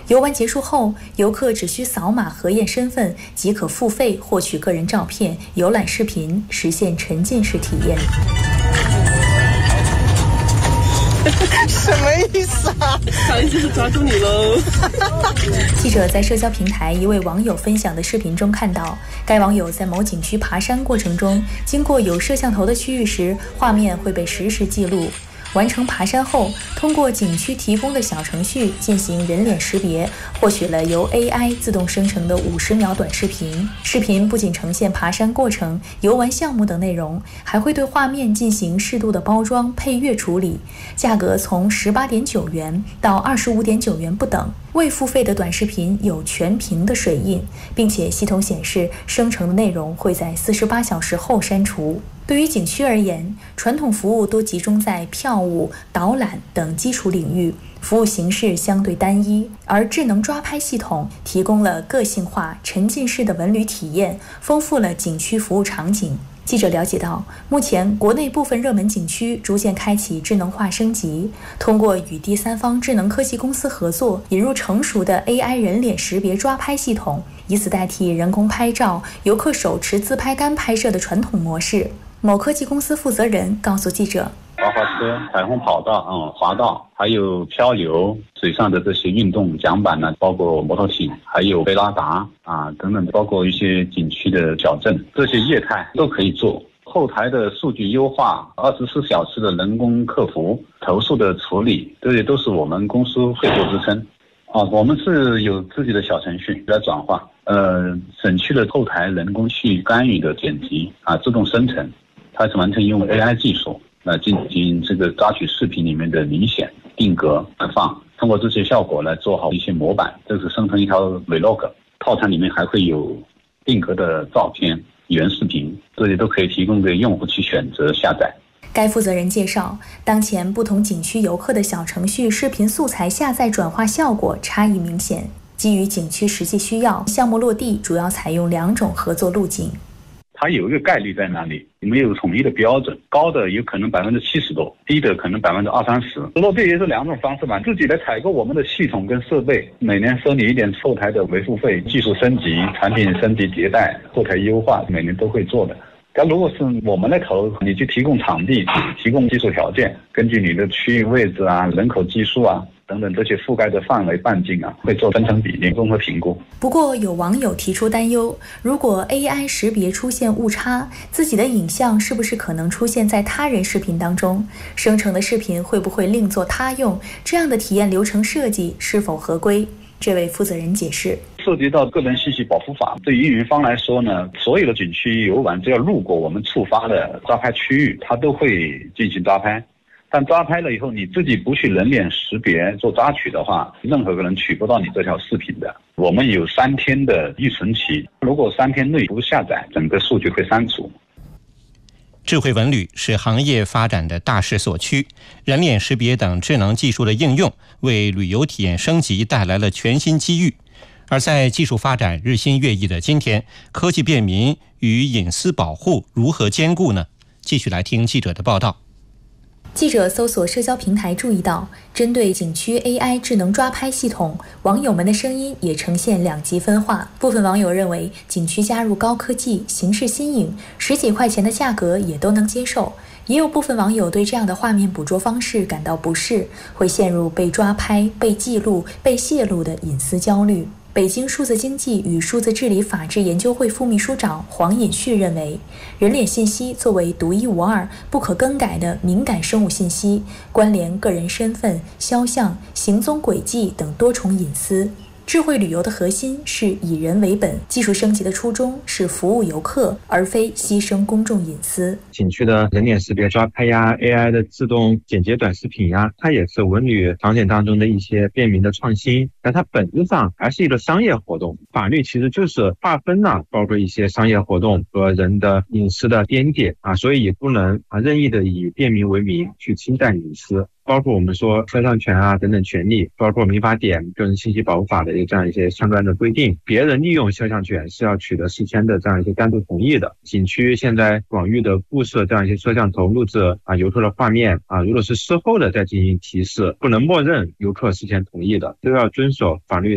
游玩结束后，游客只需扫码核验身份即可付费获取个人照片、游览视频，实现沉浸式体验。 什么意思啊？ 不好意思，抓住你喽！ 记者在社交平台一位网友分享的视频中看到，该网友在某景区爬山过程中，经过有摄像头的区域时，画面会被实时记录。完成爬山后，通过景区提供的小程序进行人脸识别，获取了由 AI 自动生成的50秒短视频。视频不仅呈现爬山过程、游玩项目等内容，还会对画面进行适度的包装、配乐处理。价格从18.9元到25.9元不等。未付费的短视频有全屏的水印，并且系统显示生成的内容会在48小时后删除。对于景区而言，传统服务都集中在票务、导览等基础领域，服务形式相对单一，而智能抓拍系统提供了个性化、沉浸式的文旅体验，丰富了景区服务场景。记者了解到，目前国内部分热门景区逐渐开启智能化升级，通过与第三方智能科技公司合作，引入成熟的 AI 人脸识别抓拍系统，以此代替人工拍照、游客手持自拍杆拍摄的传统模式。某科技公司负责人告诉记者， 滑滑车、彩虹跑道、滑道，还有漂流、水上的这些运动桨板呢，包括摩托艇，还有贝拉达等等，包括一些景区的小镇，这些业态都可以做。后台的数据优化、24小时的人工客服、投诉的处理，这些都是我们公司会做支撑。我们是有自己的小程序来转化，省去了后台人工去干预的剪辑自动生成，它是完全用 AI 技术来进行这个抓取视频里面的明显、定格、放，通过这些效果来做好一些模板，这是生成一条 vlog， 套餐里面还会有定格的照片、原视频，这些都可以提供给用户去选择下载。 该负责人介绍，当前不同景区游客的小程序视频素材下载转化效果差异明显。基于景区实际需要，项目落地主要采用2种合作路径。 它有一个概率在那里，没有统一的标准，高的有可能70%多，低的可能20-30%。落地也是2种方式吧，自己来采购我们的系统跟设备，每年收你一点后台的维护费，技术升级、产品升级迭代、后台优化，每年都会做的。但如果是我们来投，你去提供场地、提供技术条件，根据你的区域位置人口基数等等这些覆盖的范围半径会做分成比例综合评估。 不过有网友提出担忧，如果 AI 识别出现误差，自己的影像是不是可能出现在他人视频当中？生成的视频会不会另作他用？这样的体验流程设计是否合规？这位负责人解释， 涉及到个人信息保护法，对于运营方来说呢，所有的景区游玩只要路过我们触发的抓拍区域，它都会进行抓拍。但抓拍了以后，你自己不去人脸识别做抓取的话，任何个人取不到你这条视频的。我们有3天的预存期，如果3天内不下载，整个数据会删除。 智慧文旅是行业发展的大势所趋，人脸识别等智能技术的应用，为旅游体验升级带来了全新机遇。而在技术发展日新月异的今天，科技便民与隐私保护如何兼顾呢？继续来听记者的报道。 记者搜索社交平台注意到，针对景区 AI 智能抓拍系统，网友们的声音也呈现2极分化。部分网友认为景区加入高科技，形式新颖，10几块钱的价格也都能接受。也有部分网友对这样的画面捕捉方式感到不适，会陷入被抓拍、被记录、被泄露的隐私焦虑。北京数字经济与数字治理法治研究会副秘书长黄尹旭认为，人脸信息作为独一无二、不可更改的敏感生物信息，关联个人身份、肖像、行踪轨迹等多重隐私。智慧旅游的核心是以人为本，技术升级的初衷是服务游客，而非牺牲公众隐私。 景区的人脸识别抓拍呀 ，AI 的自动剪接短视频呀，它也是文旅场景当中的一些便民的创新，但它本质上还是一个商业活动。法律其实就是划分包括一些商业活动和人的隐私的边界所以也不能任意的以便民为名去侵占隐私。包括我们说肖像权等等权利，包括民法典、个人信息保护法的这样一些相关的规定，别人利用肖像权是要取得事先的这样一些单独同意的。景区现在广域的布设这样一些摄像头录制游客的画面如果是事后的再进行提示，不能默认游客事先同意的，都要遵守法律